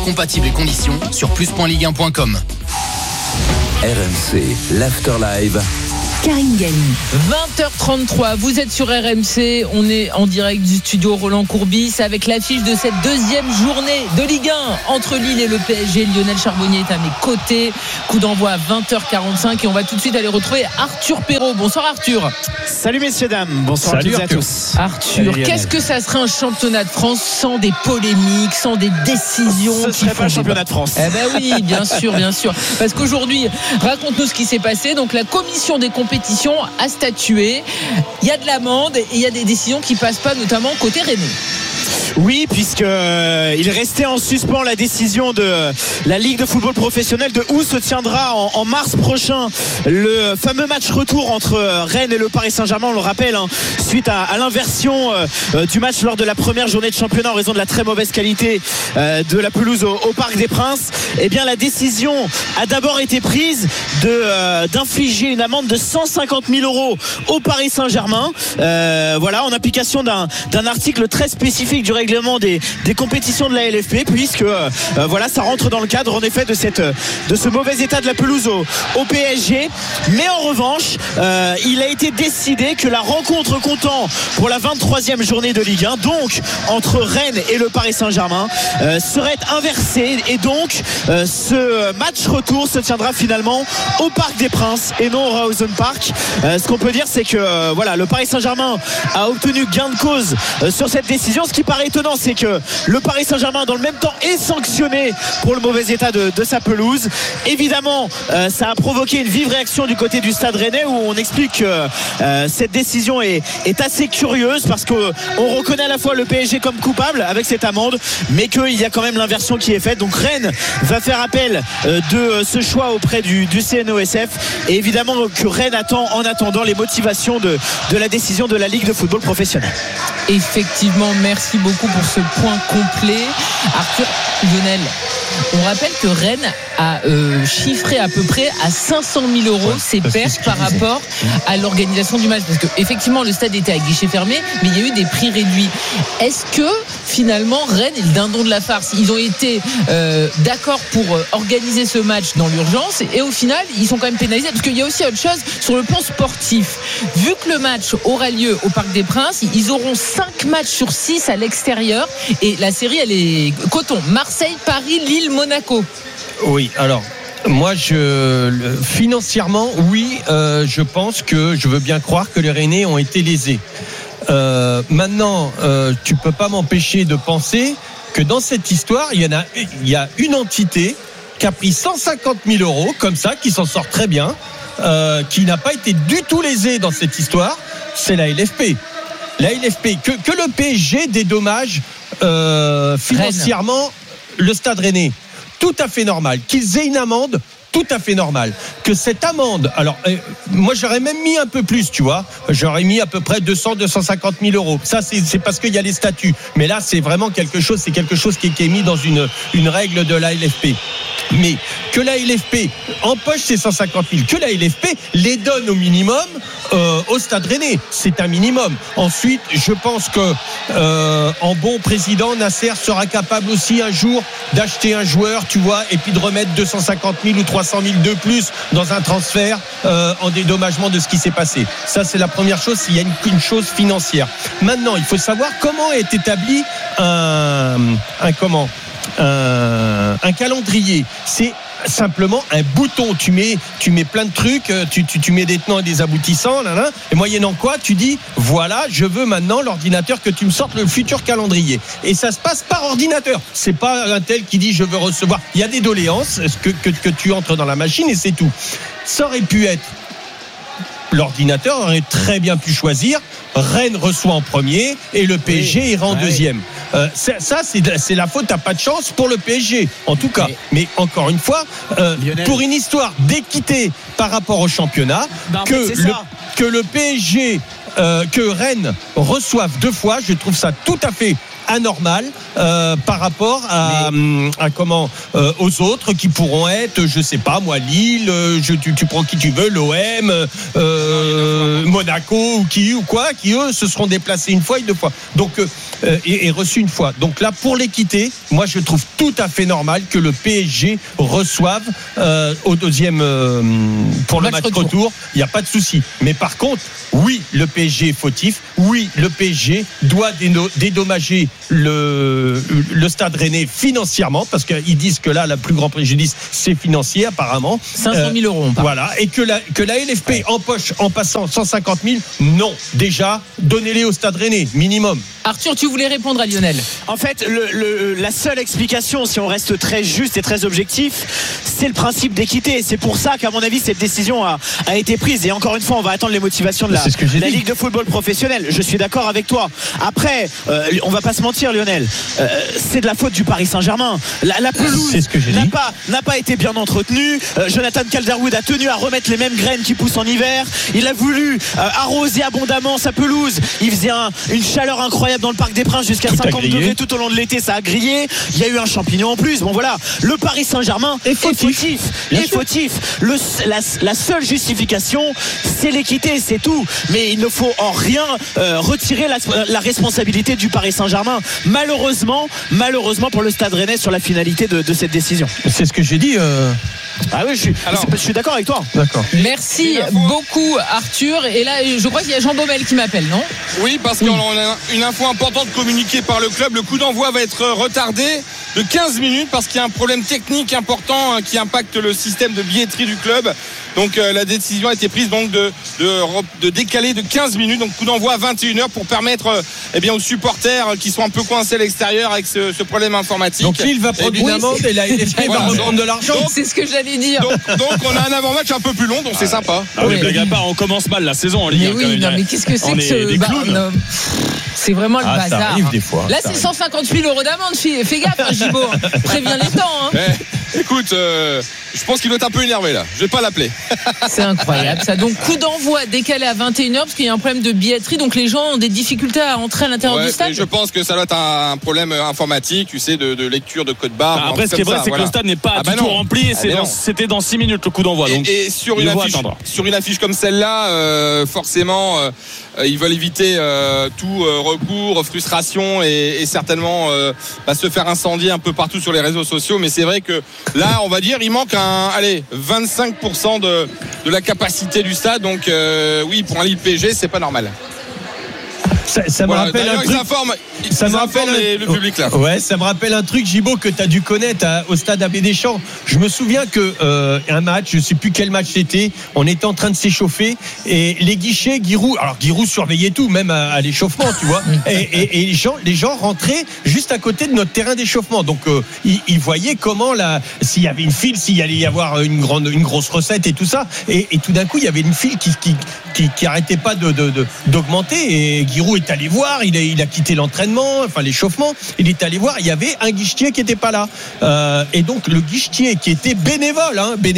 Sport compatible et conditions sur plus.ligue1.com. RMC, l'After Live. Karine Galli. 20h33, vous êtes sur RMC, on est en direct du studio Roland Courbis avec l'affiche de cette deuxième journée de Ligue 1 entre Lille et le PSG. Lionel Charbonnier est à mes côtés, coup d'envoi à 20h45 et on va tout de suite aller retrouver Arthur Perrault. Bonsoir Arthur. Salut messieurs dames, bonsoir à toutes et à tous. Arthur, qu'est-ce que ça serait un championnat de France sans des polémiques, sans des décisions? Ce serait pas un championnat de France. Eh ben oui, bien sûr, parce qu'aujourd'hui, raconte-nous ce qui s'est passé. Donc la commission des compétition a statué. Il y a de l'amende et il y a des décisions qui passent pas, notamment côté rennais. Oui, puisque il restait en suspens la décision de la Ligue de football professionnel de où se tiendra en mars prochain le fameux match retour entre Rennes et le Paris Saint-Germain. On le rappelle, suite à l'inversion du match lors de la première journée de championnat en raison de la très mauvaise qualité de la pelouse au Parc des Princes. Eh bien, la décision a d'abord été prise d'infliger une amende de 150 000 € au Paris Saint-Germain. Voilà, en application d'un article très spécifique du règlement des compétitions de la LFP, puisque voilà, ça rentre dans le cadre en effet de ce mauvais état de la pelouse au PSG. Mais en revanche, il a été décidé que la rencontre comptant pour la 23e journée de Ligue 1, donc entre Rennes et le Paris Saint-Germain, serait inversée, et donc ce match retour se tiendra finalement au Parc des Princes et non au Roazhon Park. Ce qu'on peut dire, c'est que voilà, le Paris Saint-Germain a obtenu gain de cause sur cette décision. Ce qui paraît étonnant, c'est que le Paris Saint-Germain dans le même temps est sanctionné pour le mauvais état de sa pelouse. Évidemment, ça a provoqué une vive réaction du côté du Stade Rennais, où on explique que cette décision est assez curieuse, parce qu'on reconnaît à la fois le PSG comme coupable avec cette amende, mais qu'il y a quand même l'inversion qui est faite. Donc Rennes va faire appel de ce choix auprès du CNOSF, et évidemment que Rennes attend en attendant les motivations de la décision de la Ligue de football professionnel. Effectivement, merci beaucoup pour ce point complet. Arthur, Lionel, on rappelle que Rennes a chiffré à peu près à 500 000 € ses pertes par rapport à l'organisation du match, parce que effectivement le stade était à guichet fermé, mais il y a eu des prix réduits. Est-ce que finalement Rennes est le dindon de la farce? Ils ont été d'accord pour organiser ce match dans l'urgence, et au final ils sont quand même pénalisés, parce qu'il y a aussi autre chose sur le plan sportif. Vu que le match aura lieu au Parc des Princes, ils auront 5 matchs sur 6 à l'extérieur, et la série elle est coton. Marseille, Paris, Lille, Monaco. Oui, alors moi financièrement, oui, je pense que je veux bien croire que les Rennais ont été lésés. Maintenant, tu peux pas m'empêcher de penser que dans cette histoire, il y a une entité qui a pris 150 000 € comme ça, qui s'en sort très bien, qui n'a pas été du tout lésée dans cette histoire. C'est la LFP. La LFP, que le PSG dédommage financièrement le Stade Rennais, tout à fait normal. Qu'ils aient une amende, tout à fait normal. Que cette amende, alors moi j'aurais même mis un peu plus, tu vois, j'aurais mis à peu près 200-250 000 €. Ça c'est parce qu'il y a les statuts, mais là c'est vraiment quelque chose qui est mis dans une règle de la LFP. Mais que la LFP empoche ces 150 000, que la LFP les donne au minimum au Stade Rennais, c'est un minimum. Ensuite, je pense que en bon président, Nasser sera capable aussi un jour d'acheter un joueur, tu vois, et puis de remettre 250 000 ou 300 000 de plus dans un transfert en dédommagement de ce qui s'est passé. Ça, c'est la première chose. Il y a une chose financière. Maintenant, il faut savoir comment est établi un calendrier. C'est simplement un bouton. Tu mets plein de trucs, tu mets des tenants et des aboutissants, et moyennant quoi tu dis voilà, je veux maintenant l'ordinateur que tu me sortes le futur calendrier, et ça se passe par ordinateur. C'est pas un tel qui dit je veux recevoir. Il y a des doléances que tu entres dans la machine et c'est tout. Ça aurait pu être, l'ordinateur aurait très bien pu choisir Rennes reçoit en premier et le PSG ira en deuxième. Ça c'est la faute à pas de chance pour le PSG en tout cas. Mais encore une fois, pour une histoire d'équité par rapport au championnat, que le PSG, que Rennes reçoive deux fois, je trouve ça tout à fait anormal par rapport aux autres qui pourront être, je sais pas moi, Lille, tu prends qui tu veux, l'OM, Monaco ou qui eux se seront déplacés une fois et deux fois. Donc et reçus une fois. Donc là, pour l'équité, moi je trouve tout à fait normal que le PSG reçoive au deuxième pour le match retour. Il n'y a pas de souci. Mais par contre, oui, le PSG est fautif. Oui, le PSG doit dédommager le Stade Rennais financièrement, parce qu'ils disent que là, le plus grand préjudice, c'est financier apparemment. 500 000 euros. Voilà, et que la LFP empoche en passant 150 000. Non, déjà, donnez-les au Stade Rennais, minimum. Arthur, tu voulais répondre à Lionel. En fait, la seule explication, si on reste très juste et très objectif, c'est le principe d'équité. C'est pour ça qu'à mon avis, cette décision a été prise. Et encore une fois, on va attendre les motivations de la Ligue de football professionnel. Je suis d'accord avec toi. Après, on va pas se mentir, Lionel. C'est de la faute du Paris Saint-Germain. La pelouse n'a pas été bien entretenue. Jonathan Calderwood a tenu à remettre les mêmes graines qui poussent en hiver. Il a voulu arroser abondamment sa pelouse. Il faisait une chaleur incroyable dans le Parc des Princes jusqu'à 50 degrés tout au long de l'été. Ça a grillé. Il y a eu un champignon en plus. Bon voilà, le Paris Saint-Germain est fautif. La seule justification, c'est l'équité, c'est tout. Mais il ne faut en rien retirer la responsabilité du Paris Saint-Germain. Malheureusement pour le Stade Rennais sur la finalité de cette décision. C'est ce que j'ai dit. Ah oui, je suis d'accord avec toi. D'accord. Merci beaucoup Arthur. Et là, je crois qu'il y a Jean Baumel qui m'appelle, non ? Oui, parce qu'on a une info importante communiquée par le club. Le coup d'envoi va être retardé de 15 minutes parce qu'il y a un problème technique important qui impacte le système de billetterie du club. Donc la décision a été prise donc de décaler de 15 minutes, donc coup d'envoi à 21h pour permettre aux supporters qui sont un peu coincés à l'extérieur avec ce problème informatique. Donc Lille va prendre une amende et la LFP va reprendre de l'argent. C'est ce que j'allais dire. Donc on a un avant-match un peu plus long, donc c'est sympa. Ah oui, blague à part, on commence mal la saison en Ligue 1. Mais qu'est-ce que c'est que ce c'est vraiment le bazar. Ça arrive des fois. Là, c'est 150 000 euros d'amende. Fais gaffe, Gibo. Préviens les temps. Écoute, je pense qu'il doit être un peu énervé là. Je vais pas l'appeler. C'est incroyable ça. Donc coup d'envoi décalé à 21h parce qu'il y a un problème de billetterie. Donc les gens ont des difficultés à entrer à l'intérieur du stade. Je pense que ça doit être un problème informatique, tu sais, de lecture de code barre. Après, ce qui est vrai, c'est que le stade n'est pas du tout rempli. C'était dans 6 minutes le coup d'envoi. Et sur une affiche comme celle-là, forcément, ils veulent éviter tout recours, frustration et certainement se faire incendier un peu partout sur les réseaux sociaux. Mais c'est vrai que là, on va dire, il manque 25% de la capacité du stade. Donc oui, pour un Lille PSG, c'est pas normal. Ça me rappelle un truc. Ça me rappelle le public là. Ouais, ça me rappelle un truc, Gibo, que tu as dû connaître au stade Abbé Deschamps. Je me souviens que un match, je sais plus quel match c'était, on était en train de s'échauffer et les guichets, Giroud surveillait tout, même à l'échauffement, tu vois. Et les gens rentraient juste à côté de notre terrain d'échauffement. Donc ils voyaient comment s'il y avait une file, s'il allait y avoir une grosse recette et tout ça. Et tout d'un coup, il y avait une file qui arrêtait pas d'augmenter. Et Giroud est allé voir, il a quitté l'entraînement, enfin l'échauffement, il est allé voir, il y avait un guichetier qui était pas là. Et donc le guichetier qui était bénévole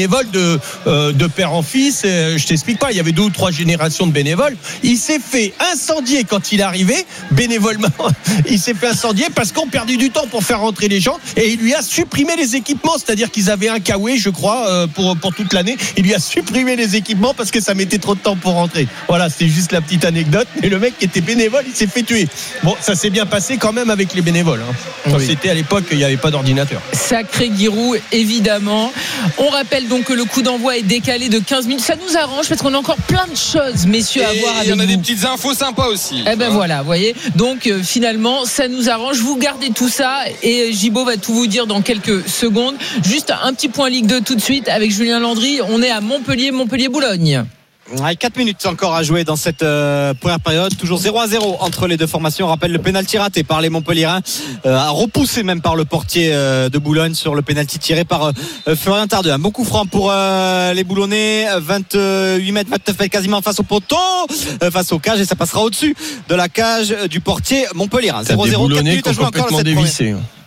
de père en fils, je t'explique pas, il y avait 2 ou 3 générations de bénévoles, il s'est fait incendier quand il est arrivé, bénévolement, il s'est fait incendier parce qu'on perdait du temps pour faire rentrer les gens et il lui a supprimé les équipements, c'est-à-dire qu'ils avaient un kawaii, je crois, pour toute l'année, il lui a supprimé les équipements parce que ça mettait trop de temps pour rentrer. Voilà, c'était juste la petite anecdote, mais le mec qui était bénévole, il s'est fait tuer. Bon, ça s'est bien passé quand même avec les bénévoles. Quand c'était à l'époque, il n'y avait pas d'ordinateur. Sacré Giroud, évidemment. On rappelle donc que le coup d'envoi est décalé de 15 minutes. Ça nous arrange parce qu'on a encore plein de choses, messieurs, à voir avec vous. Il y en a des petites infos sympas aussi. Voilà, vous voyez. Donc finalement, ça nous arrange. Vous gardez tout ça et Gibo va tout vous dire dans quelques secondes. Juste un petit point Ligue 2 tout de suite avec Julien Landry. On est à Montpellier-Boulogne. 4 minutes encore à jouer dans cette première période, toujours 0-0 entre les deux formations. On rappelle le pénalty raté par les Montpelliérains, repoussé même par le portier de Boulogne sur le pénalty tiré par Florian Tardeux. Un bon coup franc pour les Boulonnais, 28 mètres, 29 mètres quasiment face au poteau, face aux cages, et ça passera au-dessus de la cage du portier montpelliérain. 0-0, 4 minutes à jouer encore dans cette première.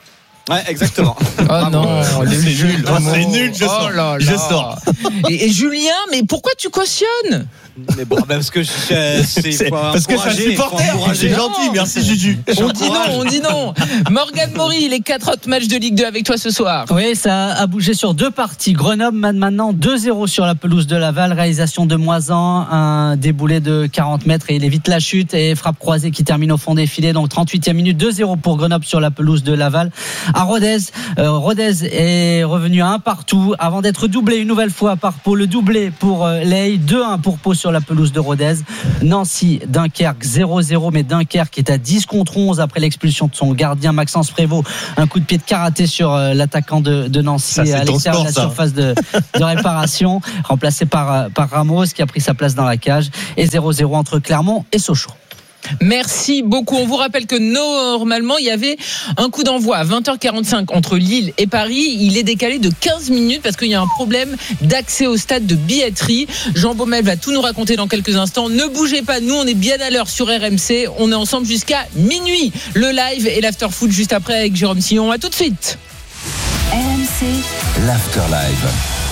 Ouais, exactement. Oh non, c'est nul. C'est nul, je sors. Je sors. Et Julien, mais pourquoi tu cautionnes? Mais bon, parce que c'est parce que je suis supporter. C'est gentil, merci Juju. On dit non. Morgane Maury, les 4 autres matchs de Ligue 2 avec toi ce soir. Oui, ça a bougé sur 2 parties. Grenoble maintenant 2-0 sur la pelouse de Laval. Réalisation de Moisan, un déboulé de 40 mètres et il évite la chute et frappe croisée qui termine au fond des filets. Donc 38e minute, 2-0 pour Grenoble sur la pelouse de Laval. À Rodez, Rodez est revenu à 1 partout avant d'être doublé une nouvelle fois par Pau. Le doublé pour Ley, 2-1 pour Pau sur la pelouse de Rodez. Nancy, Dunkerque 0-0, mais Dunkerque est à 10 contre 11 après l'expulsion de son gardien Maxence Prévost. Un coup de pied de karaté sur l'attaquant de Nancy ça, à l'extérieur de la surface de réparation, remplacé par Ramos qui a pris sa place dans la cage. Et 0-0 entre Clermont et Sochaux. Merci beaucoup. On vous rappelle que normalement, il y avait un coup d'envoi à 20h45 entre Lille et Paris. Il est décalé de 15 minutes parce qu'il y a un problème d'accès au stade de billetterie. Jean Baumel va tout nous raconter dans quelques instants. Ne bougez pas, nous on est bien à l'heure sur RMC. On est ensemble jusqu'à minuit. Le live et l'after foot juste après avec Jérôme Sillon. À tout de suite. RMC, l'after live.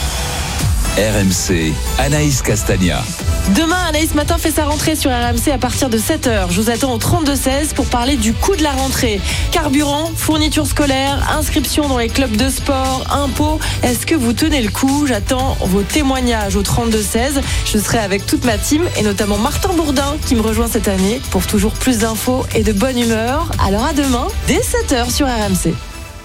RMC, Anaïs Castagna. Demain, Anaïs Matin fait sa rentrée sur RMC à partir de 7h. Je vous attends au 32-16 pour parler du coût de la rentrée. Carburant, fournitures scolaires, inscription dans les clubs de sport, impôts. Est-ce que vous tenez le coup? J'attends vos témoignages au 32-16. Je serai avec toute ma team et notamment Martin Bourdin qui me rejoint cette année pour toujours plus d'infos et de bonne humeur. Alors à demain, dès 7h sur RMC.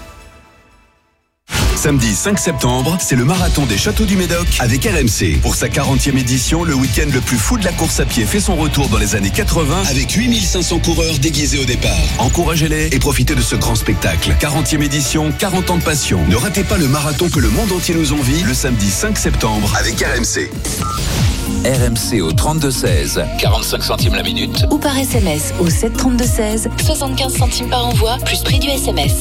Samedi 5 septembre, c'est le marathon des Châteaux du Médoc avec RMC. Pour sa 40e édition, le week-end le plus fou de la course à pied fait son retour dans les années 80 avec 8500 coureurs déguisés au départ. Encouragez-les et profitez de ce grand spectacle. 40e édition, 40 ans de passion. Ne ratez pas le marathon que le monde entier nous envie le samedi 5 septembre avec RMC. RMC au 32-16, 45 centimes la minute. Ou par SMS au 732-16, 75 centimes par envoi, plus prix du SMS.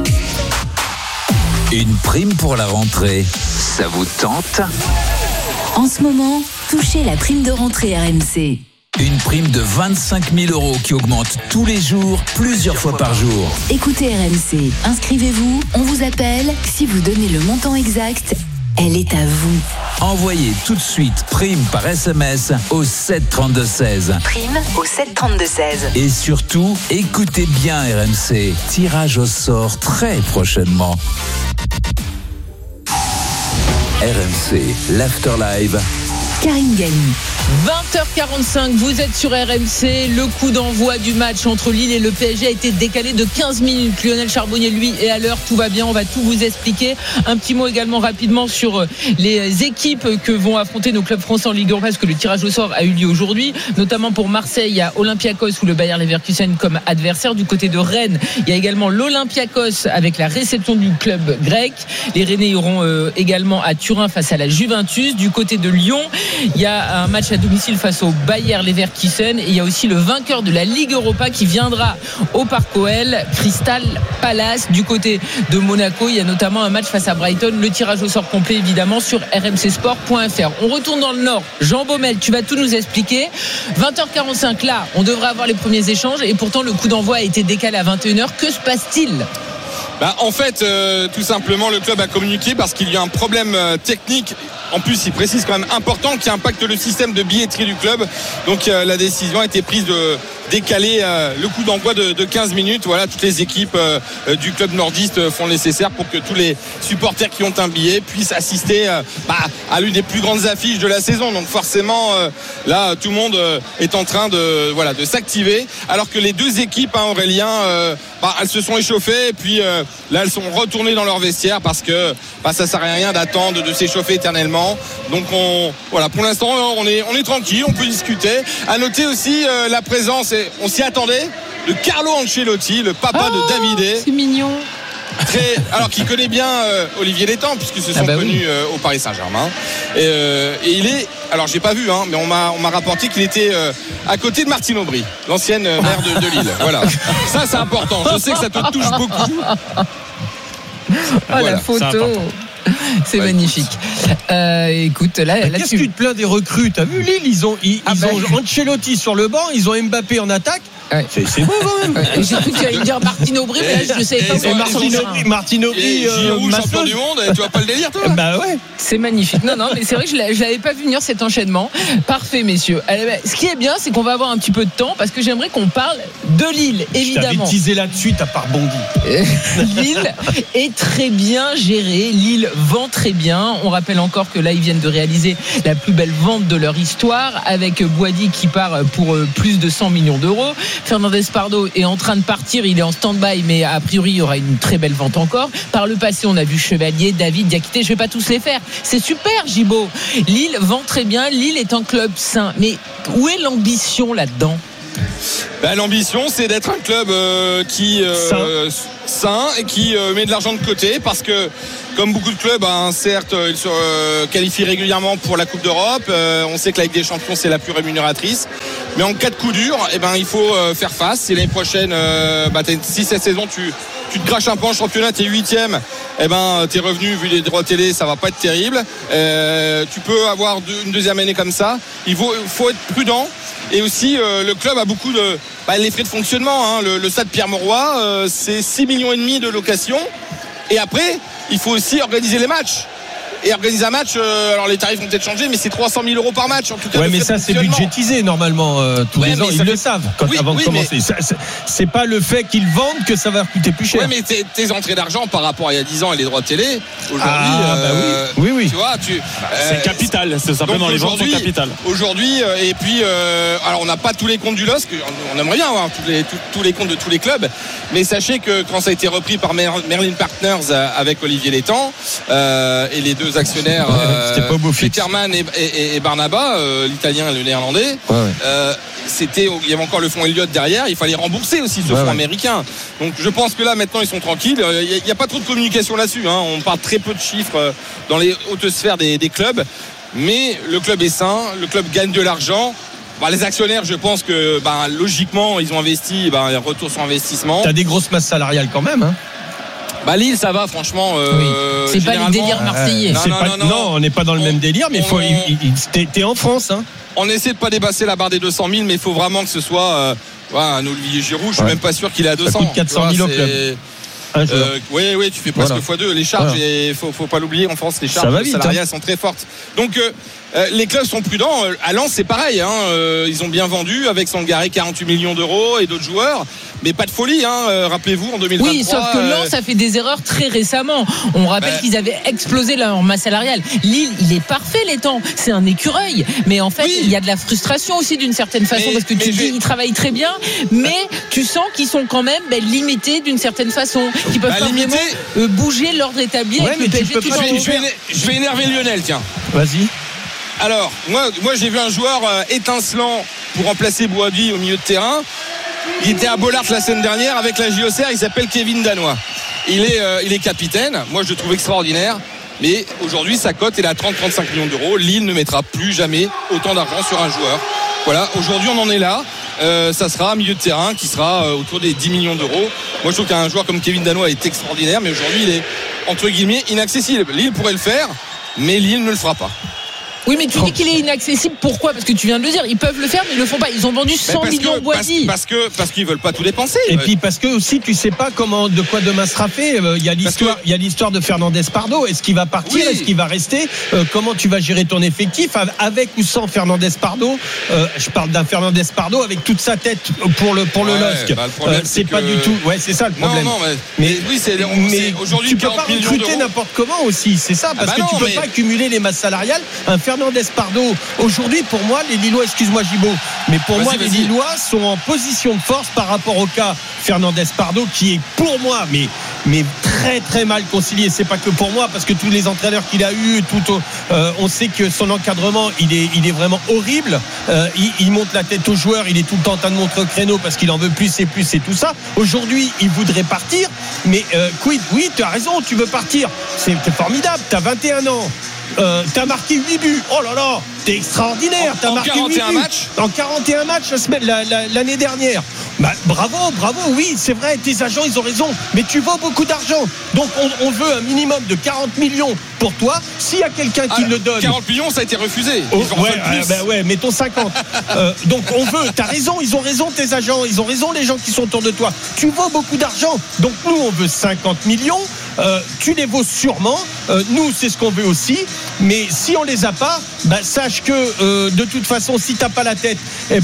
Une prime pour la rentrée, ça vous tente? En ce moment, touchez la prime de rentrée RMC. Une prime de 25 000 € qui augmente tous les jours, plusieurs fois par jour. Écoutez RMC, inscrivez-vous, on vous appelle. Si vous donnez le montant exact, elle est à vous. Envoyez tout de suite prime par SMS au 732-16. Prime au 732-16. Et surtout, écoutez bien RMC. Tirage au sort très prochainement. RMC, l'After Live. Karine Galli. 20h45, vous êtes sur RMC. Le coup d'envoi du match entre Lille et le PSG a été décalé de 15 minutes. Lionel Charbonnier, lui, est à l'heure. Tout va bien, on va tout vous expliquer. Un petit mot également rapidement sur les équipes que vont affronter nos clubs français en Ligue 1 parce que le tirage au sort a eu lieu aujourd'hui. Notamment pour Marseille, il y a Olympiakos ou le Bayer Leverkusen comme adversaire. Du côté de Rennes, il y a également l'Olympiakos avec la réception du club grec. Les Rennais iront également à Turin face à la Juventus. Du côté de Lyon, il y a un match à domicile face au Bayer Leverkusen et il y a aussi le vainqueur de la Ligue Europa qui viendra au Parc OL, Crystal Palace. Du côté de Monaco, il y a notamment un match face à Brighton. Le tirage au sort complet évidemment sur rmcsport.fr. On retourne dans le Nord. Jean Baumel, tu vas tout nous expliquer. 20h45 là, on devrait avoir les premiers échanges et pourtant le coup d'envoi a été décalé à 21h. Que se passe-t-il ? En fait, tout simplement, le club a communiqué parce qu'il y a un problème technique. En plus, il précise quand même important qui impacte le système de billetterie du club. Donc, la décision a été prise de décaler le coup d'envoi de 15 minutes. Voilà, toutes les équipes du club nordiste font le nécessaire pour que tous les supporters qui ont un billet puissent assister à l'une des plus grandes affiches de la saison. Donc, forcément, là, tout le monde est en train de s'activer. Alors que les deux équipes, Aurélien, elles se sont échauffées et puis là elles sont retournées dans leur vestiaire parce que ça sert à rien d'attendre de s'échauffer éternellement. Donc pour l'instant on est tranquille, on peut discuter. À noter aussi la présence, et on s'y attendait, de Carlo Ancelotti, le papa de Davidé. C'est mignon. Alors qu'il connaît bien Olivier Létang puisqu'ils se sont connus au Paris Saint-Germain et il est, alors j'ai pas vu mais on m'a rapporté qu'il était à côté de Martine Aubry, l'ancienne maire de Lille. Voilà, ça c'est important, je sais que ça te touche beaucoup. Voilà. La photo, c'est magnifique. Écoute, là qu'est-ce que tu te plains des recrues? T'as vu Lille, ils ont Ancelotti sur le banc, ils ont Mbappé en attaque. Ouais. C'est beau quand même. J'ai cru que tu allais dire Martine Aubry, mais là je ne savais pas. Martine Aubry, Giroud, champion du monde, tu vois pas le délire, toi? Bah ouais. C'est magnifique. Non, mais c'est vrai que je l'avais pas vu venir cet enchaînement. Parfait, messieurs. Allez, ce qui est bien, c'est qu'on va avoir un petit peu de temps parce que j'aimerais qu'on parle de Lille, évidemment. Je t'avais teasé là-dessus, t'as pas rebondi. Lille est très bien gérée. Lille vend très bien. On rappelle encore que là, ils viennent de réaliser la plus belle vente de leur histoire avec Boady qui part pour plus de 100 millions d'euros. Fernandez Pardo est en train de partir. Il est en stand-by, mais a priori, il y aura une très belle vente encore. Par le passé, on a vu Chevalier, David, Diakité. Je vais pas tous les faire. C'est super, Gibaud. Lille vend très bien. Lille est un club sain. Mais où est l'ambition là-dedans? L'ambition, c'est d'être un club qui sain et qui met de l'argent de côté parce que, comme beaucoup de clubs, certes, ils se qualifient régulièrement pour la Coupe d'Europe. On sait que la Ligue des Champions, c'est la plus rémunératrice. Mais en cas de coup dur, il faut faire face. Si l'année prochaine, si cette saison, tu te craches un peu en championnat, t'es 8e, tes revenus, vu les droits télé, ça va pas être terrible. Tu peux avoir une deuxième année comme ça. Il faut être prudent. Et aussi, le club a beaucoup de les frais de fonctionnement. Le stade Pierre-Mauroy, c'est 6,5 millions de location. Et après, il faut aussi organiser les matchs. Et organiser un match, alors les tarifs vont peut-être changer, mais c'est 300 000 euros par match en tout cas. Ouais, mais ça c'est budgétisé normalement tous les ans, ils le savent avant de commencer. C'est pas le fait qu'ils vendent que ça va coûter plus cher. Oui, mais tes entrées d'argent par rapport à il y a 10 ans et les droits de télé, aujourd'hui, oui. Tu vois, c'est capital, c'est simplement les ventes sont capital. Aujourd'hui, et puis, alors on n'a pas tous les comptes du LOSC, on aimerait bien avoir tous les comptes de tous les clubs, mais sachez que quand ça a été repris par Merlin Partners avec Olivier Létang et les deux actionnaires Peterman et Barnaba, l'italien et le néerlandais, il y avait encore le fonds Elliott derrière, il fallait rembourser aussi ce fonds américain. Donc je pense que là maintenant ils sont tranquilles, il n'y a pas trop de communication là-dessus, on parle très peu de chiffres dans les hautes sphères des clubs, mais le club est sain, le club gagne de l'argent. Les actionnaires, je pense que logiquement ils ont investi, retour sur investissement. T'as des grosses masses salariales quand même, Lille, ça va, franchement. C'est pas le délire marseillais. Non, on n'est pas dans le même délire, mais t'es en France. On essaie de pas dépasser la barre des 200 000, mais il faut vraiment que ce soit un Olivier Giroud. Je suis même pas sûr qu'il est à 200. Ça coûte 400 000 au club. Oui, tu fais presque x2. Les charges, faut pas l'oublier, en France, les charges salariales sont très fortes. Donc, les clubs sont prudents. À Lens, c'est pareil. Ils ont bien vendu avec Sangaré 48 millions d'euros et d'autres joueurs. Mais pas de folie, rappelez-vous, en 2023. Oui, sauf que Lens a fait des erreurs très récemment. On rappelle qu'ils avaient explosé leur masse salariale. Lille, il est parfait, les temps. C'est un écureuil. Mais en fait, il y a de la frustration aussi d'une certaine façon, parce que tu dis ils travaillent très bien, mais tu sens qu'ils sont quand même limités d'une certaine façon. Qu'ils peuvent pas vraiment bouger l'ordre établi avec le PSG. Je vais énerver Lionel, tiens. Vas-y. Alors, moi j'ai vu un joueur étincelant pour remplacer Boadi au milieu de terrain. Il était à Bollaert la semaine dernière avec la JOCR, il s'appelle Kevin Danois. Il est capitaine, moi je le trouve extraordinaire. Mais aujourd'hui sa cote est à 30-35 millions d'euros. Lille ne mettra plus jamais autant d'argent sur un joueur. Voilà, aujourd'hui on en est là. Ça sera un milieu de terrain qui sera autour des 10 millions d'euros. Moi je trouve qu'un joueur comme Kevin Danois est extraordinaire, mais aujourd'hui il est entre guillemets inaccessible. Lille pourrait le faire, mais Lille ne le fera pas. Oui, mais tu dis qu'il est inaccessible. Pourquoi ? Parce que tu viens de le dire. Ils peuvent le faire, mais ils le font pas. Ils ont vendu 100 millions Boady. Parce qu'ils veulent pas tout dépenser. Et puis parce que aussi, tu sais pas de quoi demain sera fait. Il y a l'histoire de Fernandez Pardo. Est-ce qu'il va partir ? Est-ce qu'il va rester ? Comment tu vas gérer ton effectif avec ou sans Fernandez Pardo ? Je parle d'un Fernandez Pardo avec toute sa tête pour le LOSC. C'est pas du tout. Ouais, c'est ça le problème. Non, mais aujourd'hui tu peux pas recruter n'importe comment aussi. C'est ça, parce que tu peux pas accumuler les masses salariales. Fernandez Pardo, aujourd'hui pour moi les Lillois, excuse-moi Gibaud, mais pour moi les Lillois sont en position de force par rapport au cas Fernandez Pardo qui est pour moi mais très très mal concilié. C'est pas que pour moi, parce que tous les entraîneurs qu'il a eu, on sait que son encadrement il est vraiment horrible. Il monte la tête aux joueurs, il est tout le temps en train de montrer au créneau parce qu'il en veut plus et tout ça. Aujourd'hui il voudrait partir, mais quid ? Oui, tu as raison, tu veux partir, c'est formidable, tu as 21 ans. t'as marqué 8 buts. Oh là là, t'es extraordinaire. T'as marqué 41 8 buts matchs. en 41 matchs l'année dernière. Bah, bravo, oui, c'est vrai, tes agents, ils ont raison, mais tu vaux beaucoup d'argent. Donc, on veut un minimum de 40 millions pour toi. S'il y a quelqu'un qui le donne. 40 millions, ça a été refusé. Ouais, mettons 50. Donc, on veut, t'as raison, ils ont raison, tes agents, ils ont raison, les gens qui sont autour de toi. Tu vaux beaucoup d'argent. Donc, nous, on veut 50 millions. Tu les vaux sûrement. Nous, c'est ce qu'on veut aussi. Mais si on les a pas, bah, sache que de toute façon, si t'as pas la tête,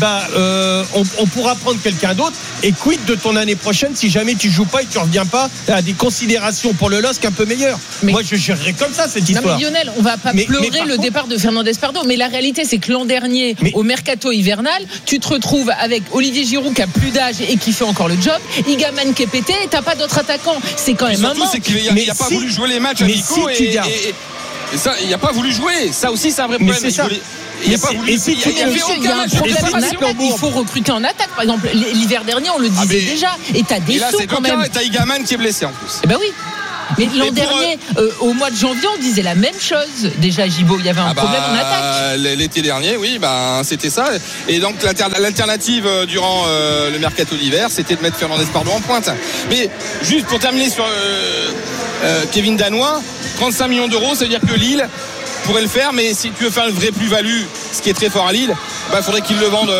on pourra prendre quelqu'un d'autre. Et quid de ton année prochaine si jamais tu joues pas et tu reviens pas à des considérations pour le LOSC un peu meilleures. Moi, je gérerais comme ça cette histoire. Non, mais Lionel, on va pas pleurer le départ de Fernandez Pardo. Mais la réalité, c'est que l'an dernier, au mercato hivernal, tu te retrouves avec Olivier Giroud qui a plus d'âge et qui fait encore le job, Igaman qui est pété, et t'as pas d'autre attaquant. C'est quand même un manque. Il n'a pas voulu jouer les matchs amicaux et ça, il n'a pas voulu jouer. Ça aussi, c'est un vrai problème. Il n'y a pas voulu. Il y a un problème en attaque. Il faut recruter en attaque. Par exemple, l'hiver dernier, on le disait déjà. Et t'as des sous quand même. Et t'as Igaman qui est blessé en plus. Eh ben oui. Mais l'an dernier, au mois de janvier, on disait la même chose. Déjà, Gibaud, il y avait un problème en attaque. L'été dernier, oui, c'était ça. Et donc, l'alternative durant le mercato d'hiver, c'était de mettre Fernandez Pardo en pointe. Mais juste pour terminer sur Kevin Danois, 35 millions d'euros, ça veut dire que Lille pourrait le faire, mais si tu veux faire une vraie plus-value, ce qui est très fort à Lille, faudrait qu'ils le vendent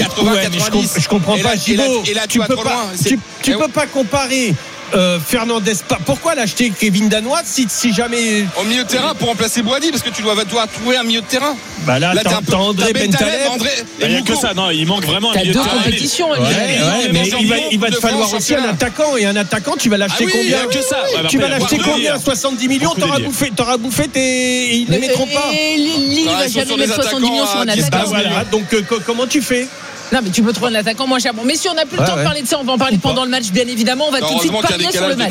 80-90. Je comprends pas, Gibaud. Et là, tu vas trop loin. Tu peux pas comparer Fernandez. Pourquoi l'acheter Kevin Danois si jamais au milieu de terrain pour remplacer Boadi, parce que tu dois trouver un milieu de terrain. Bah là t'as André Bentaleb. Il n'y a que ça, non, il manque vraiment un milieu de terrain. T'as deux compétitions. Mais il va te falloir aussi un attaquant, et un attaquant tu vas l'acheter combien? Tu vas l'acheter combien? 70 millions, t'auras bouffé ils ne les mettront pas. Lille va jamais mettre 70 millions sur un attaquant. Voilà, donc comment tu fais? Non, mais tu peux trouver un attaquant moins cher. Bon, mais si on n'a plus le temps de parler de ça, on va en parler pendant le match, bien évidemment. On va tout de suite parier sur le match.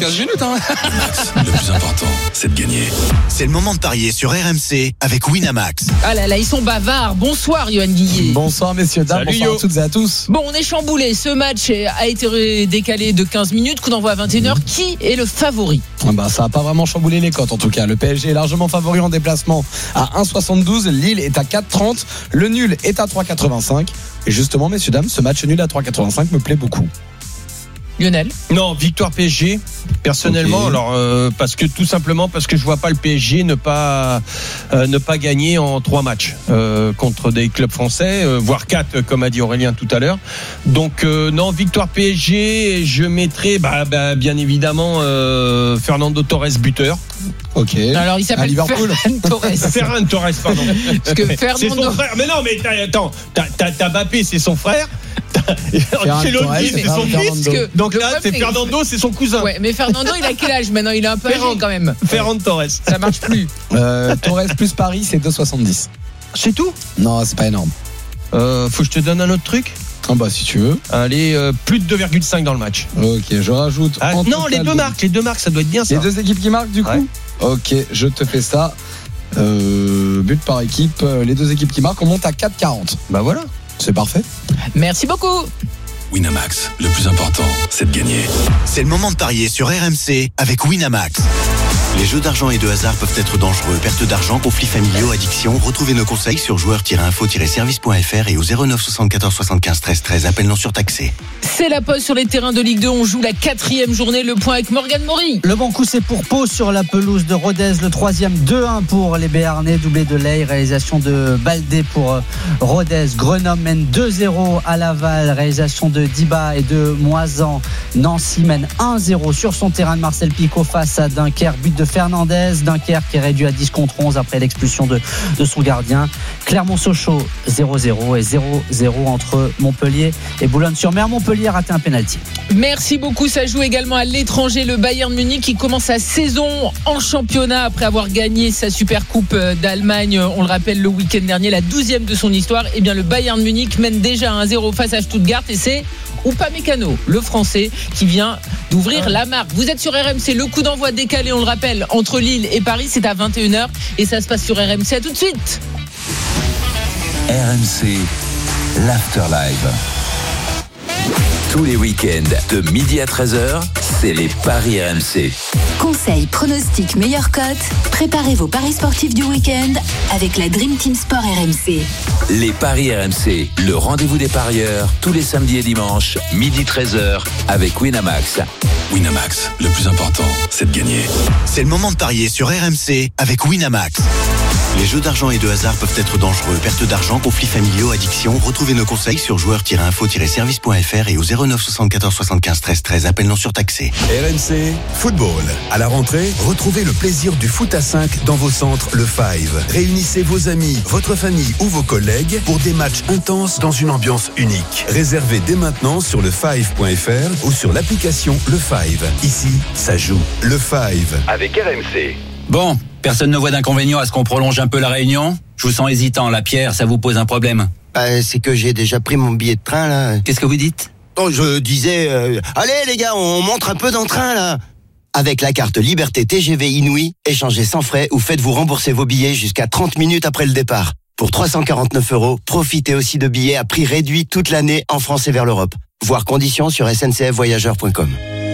Max, le plus important, c'est de gagner. C'est le moment de parier sur RMC avec Winamax. Ah là là, ils sont bavards. Bonsoir, Yoann Guillet. Bonsoir, messieurs, dames. Bonsoir à toutes et à tous. Bon, on est chamboulés. Ce match a été décalé de 15 minutes. Coup d'envoi à 21h. Qui est le favori? Ça n'a pas vraiment chamboulé les cotes, en tout cas. Le PSG est largement favori en déplacement à 1,72. Lille est à 4,30. Le nul est à 3,85. Et justement, messieurs, dames, ce match nul à 3,85 me plaît beaucoup. Lionel? Non, victoire PSG. Personnellement, alors tout simplement parce que je vois pas le PSG ne pas gagner en 3 matchs contre des clubs français, voire 4 comme a dit Aurélien tout à l'heure. Donc non, victoire PSG. Et je mettrai bien évidemment Fernando Torres buteur. Ok. Alors il s'appelle Ferran Torres. Ferran Torres, pardon. Parce que Fernando... C'est son frère. Mais non, mais attends, t'as Mbappé, c'est son frère. Ancelotti, c'est son fils. Donc là, c'est Fernando, c'est son cousin. Ouais, mais Fernando, il a quel âge maintenant? Il est un peu âgé quand même. Ferran Torres. Ça marche plus. Torres plus Paris, c'est 2,70. C'est tout? Non, c'est pas énorme. Faut que je te donne un autre truc? Si tu veux. Allez, plus de 2,5 dans le match. Ok, je rajoute. Non, les deux marques, ça doit être bien ça. Les deux équipes qui marquent du coup? Ouais. Ok, je te fais ça. But par équipe, les deux équipes qui marquent, on monte à 4,40. Bah voilà. C'est parfait. Merci beaucoup. Winamax, le plus important, c'est de gagner. C'est le moment de parier sur RMC avec Winamax. Les jeux d'argent et de hasard peuvent être dangereux. Perte d'argent, conflits familiaux, addiction. Retrouvez nos conseils sur joueurs-info-service.fr et au 09 74 75 13 13. Appel non surtaxé. C'est la pause sur les terrains de Ligue 2. On joue la 4e journée. Le point avec Morgan Maury. Le bon coup, c'est pour Pau sur la pelouse de Rodez. Le 3e, 2-1 pour les Béarnais. Doublé de Ley. Réalisation de Baldé pour Rodez. Grenoble mène 2-0 à Laval. Réalisation de Diba et de Moisan. Nancy mène 1-0 sur son terrain de Marcel Picot face à Dunkerque. But de Fernandez. Dunkerque qui est réduit à 10 contre 11 après l'expulsion de son gardien. Clermont-Sochaux 0-0 et 0-0 entre Montpellier et Boulogne-sur-Mer. Montpellier a raté un pénalty. Merci beaucoup. Ça joue également à l'étranger. Le Bayern Munich qui commence sa saison en championnat après avoir gagné sa Super Coupe d'Allemagne. On le rappelle, le week-end dernier, la 12e de son histoire. Eh bien, le Bayern Munich mène déjà 1-0 face à Stuttgart et c'est Upamecano, le Français, qui vient d'ouvrir la marque. Vous êtes sur RMC, le coup d'envoi décalé, on le rappelle, entre Lille et Paris, c'est à 21h et ça se passe sur RMC. À tout de suite. RMC, l'Afterlive. Tous les week-ends, de midi à 13h, c'est les Paris RMC. Conseils, pronostics, meilleures cotes. Préparez vos paris sportifs du week-end avec la Dream Team Sport RMC. Les Paris RMC, le rendez-vous des parieurs, tous les samedis et dimanches, midi 13h, avec Winamax. Winamax, le plus important, c'est de gagner. C'est le moment de parier sur RMC avec Winamax. Les jeux d'argent et de hasard peuvent être dangereux. Perte d'argent, conflits familiaux, addiction. Retrouvez nos conseils sur joueurs-info-service.fr et au 09 74 75 13 13. Appel non surtaxé. RMC Football. À la rentrée, retrouvez le plaisir du foot à 5 dans vos centres Le Five. Réunissez vos amis, votre famille ou vos collègues pour des matchs intenses dans une ambiance unique. Réservez dès maintenant sur lefive.fr ou sur l'application Le Five. Ici, ça joue. Le Five. Avec RMC. Bon, personne ne voit d'inconvénient à ce qu'on prolonge un peu la réunion? Je vous sens hésitant, la Pierre, ça vous pose un problème? C'est que j'ai déjà pris mon billet de train, là. Qu'est-ce que vous dites? Oh, je disais, allez les gars, on montre un peu dans le train, là. Avec la carte Liberté TGV Inouï, échangez sans frais ou faites-vous rembourser vos billets jusqu'à 30 minutes après le départ. Pour 349 €, profitez aussi de billets à prix réduit toute l'année en France et vers l'Europe. Voir conditions sur sncfvoyageurs.com.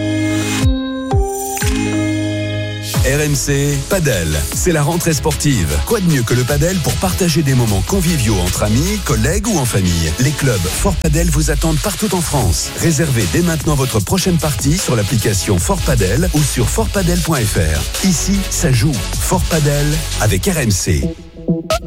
RMC Padel, c'est la rentrée sportive. Quoi de mieux que le padel pour partager des moments conviviaux entre amis, collègues ou en famille? Les clubs Fort Padel vous attendent partout en France. Réservez dès maintenant votre prochaine partie sur l'application Fort Padel ou sur fortpadel.fr. Ici, ça joue. Fort Padel avec RMC.